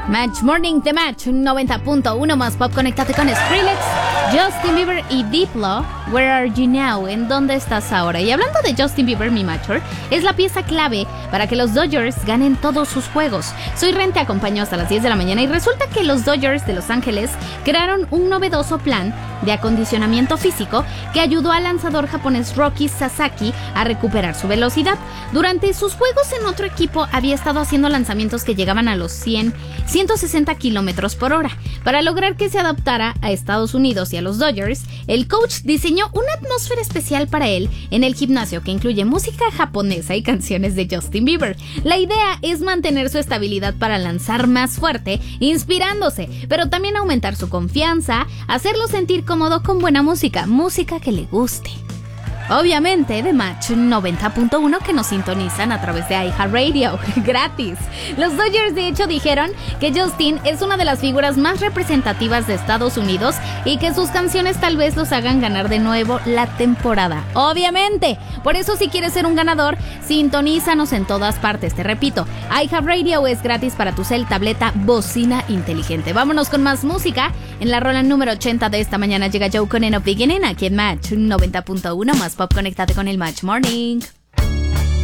Match Morning, The Match 90.1 más pop. Conéctate con Skrillex, Justin Bieber y Diplo. Where Are You Now? ¿En dónde estás ahora? Y hablando de Justin Bieber, mi matcher es la pieza clave para que los Dodgers ganen todos sus juegos. Soy Ren, te acompaño hasta las 10 de la mañana y resulta que los Dodgers de Los Ángeles crearon un novedoso plan de acondicionamiento físico que ayudó al lanzador japonés Roki Sasaki a recuperar su velocidad. Durante sus juegos en otro equipo había estado haciendo lanzamientos que llegaban a los 160 kilómetros por hora. Para lograr que se adaptara a Estados Unidos y a los Dodgers, el coach diseñó una atmósfera especial para él en el gimnasio que incluye música japonesa y canciones de Justin Bieber. La idea es mantener su estabilidad para lanzar más fuerte, inspirándose, pero también aumentar su confianza, hacerlo sentir cómodo con buena música que le guste. Obviamente, The Match 90.1 que nos sintonizan a través de iHeartRadio, gratis. Los Dodgers de hecho dijeron que Justin es una de las figuras más representativas de Estados Unidos y que sus canciones tal vez los hagan ganar de nuevo la temporada. Obviamente, por eso si quieres ser un ganador, sintonízanos en todas partes. Te repito, iHeartRadio es gratis para tu cel, tableta, bocina inteligente. Vámonos con más música. En la rola número 80 de esta mañana llega Joe con End of Beginning aquí en Match 90.1 más pop. Conéctate con el Match Morning.